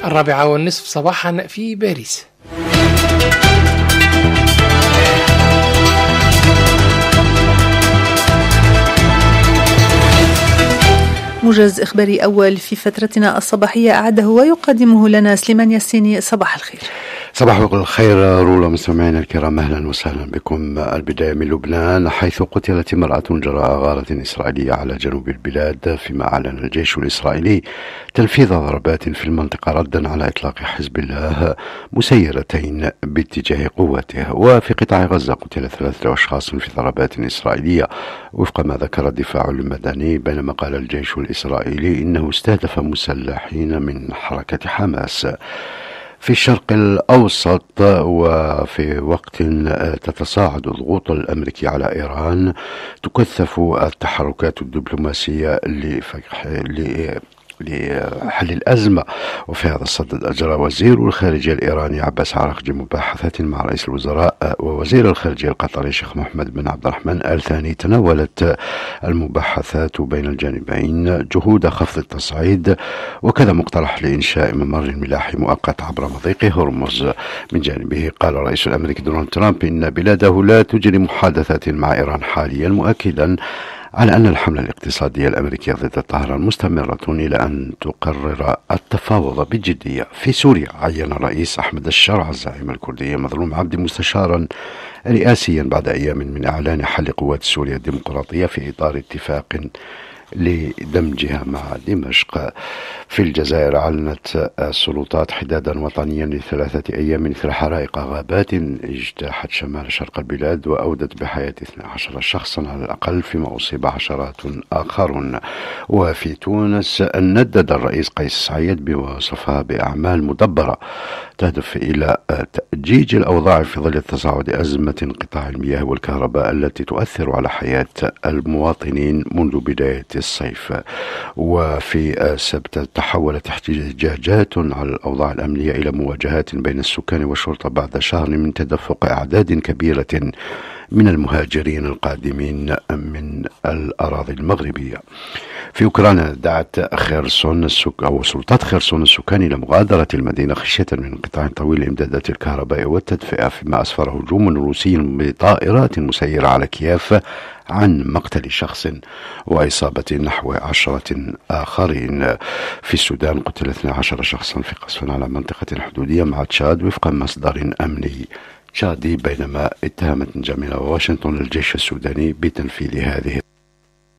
4:30 صباحا في باريس. موجز إخباري أول في فترتنا الصباحية أعده ويقدمه لنا سليمان ياسيني. صباح الخير. صباح الخير رولا مستمعينا الكرام، أهلا وسهلا بكم. البداية من لبنان، حيث قتلت امرأة جراء غارة إسرائيلية على جنوب البلاد، فيما أعلن الجيش الإسرائيلي تنفيذ ضربات في المنطقة ردا على إطلاق حزب الله مسيرتين باتجاه قوته. وفي قطاع غزة قتل 3 أشخاص في ضربات إسرائيلية وفق ما ذكر الدفاع المدني، بينما قال الجيش الإسرائيلي إنه استهدف مسلحين من حركة حماس. في الشرق الأوسط، وفي وقت تتصاعد الضغوط الأمريكي على إيران، تكثف التحركات الدبلوماسية لحل الأزمة. وفي هذا الصدد أجرى وزير الخارجية الإيراني عباس عراقجي مباحثات مع رئيس الوزراء ووزير الخارجية القطري شيخ محمد بن عبد الرحمن آل ثاني. تناولت المباحثات بين الجانبين جهود خفض التصعيد، وكذا مقترح لإنشاء ممر ملاحي مؤقت عبر مضيق هرمز. من جانبه قال الرئيس الأمريكي دونالد ترامب إن بلاده لا تجري محادثات مع إيران حاليا، مؤكدا على أن الحملة الاقتصادية الأمريكية ضد طهران مستمرة إلى أن تقرر التفاوض بجدية. في سوريا، عين الرئيس أحمد الشرع الزعيم الكردي مظلوم عبدي مستشارا رئاسيا بعد أيام من إعلان حل قوات سوريا الديمقراطية في إطار اتفاق لدمجها مع دمشق. في الجزائر، أعلنت السلطات حدادا وطنيا ل3 أيام مثل حرائق غابات اجتاحت شمال شرق البلاد وأودت بحياة 12 شخصا على الأقل، فيما أصيب عشرات آخرون. وفي تونس، ندد الرئيس قيس سعيد بوصفها بأعمال مدبرة تهدف إلى تأجيج الأوضاع في ظل تصاعد أزمة انقطاع المياه والكهرباء التي تؤثر على حياة المواطنين منذ بداية الصيف. وفي السبت، تحولت احتجاجات على الأوضاع الأمنية إلى مواجهات بين السكان والشرطة بعد شهر من تدفق أعداد كبيرة من المهاجرين القادمين من الأراضي المغربية. في أوكرانيا، دعت خيرسون سلطات خيرسون السكان إلى مغادرة المدينة خشية من انقطاع طويل لإمدادات الكهرباء والتدفئة، فيما أسفر هجوم روسي بطائرات مسيرة على كييف عن مقتل شخص وإصابة نحو 10 آخرين. في السودان، قتل 12 شخصا في قصف على منطقة حدودية مع تشاد وفق مصدر أمني تشادي، بينما اتهمت جميلة واشنطن الجيش السوداني بتنفيذ هذه